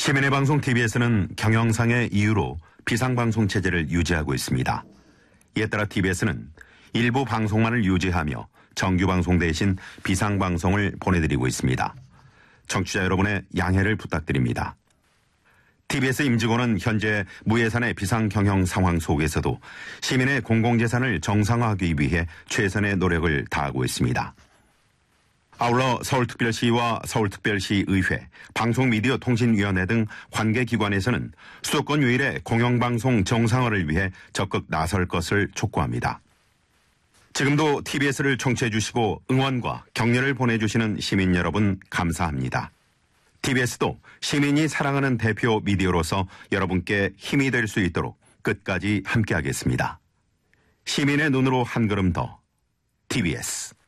시민의 방송 TBS는 경영상의 이유로 비상방송 체제를 유지하고 있습니다. 이에 따라 TBS는 일부 방송만을 유지하며 정규방송 대신 비상방송을 보내드리고 있습니다. 청취자 여러분의 양해를 부탁드립니다. TBS 임직원은 현재 무예산의 비상경영 상황 속에서도 시민의 공공재산을 정상화하기 위해 최선의 노력을 다하고 있습니다. 아울러 서울특별시와 서울특별시의회, 방송미디어통신위원회 등 관계기관에서는 수도권 유일의 공영방송 정상화를 위해 적극 나설 것을 촉구합니다. 지금도 TBS를 청취해 주시고 응원과 격려를 보내주시는 시민 여러분 감사합니다. TBS도 시민이 사랑하는 대표 미디어로서 여러분께 힘이 될 수 있도록 끝까지 함께하겠습니다. 시민의 눈으로 한 걸음 더 TBS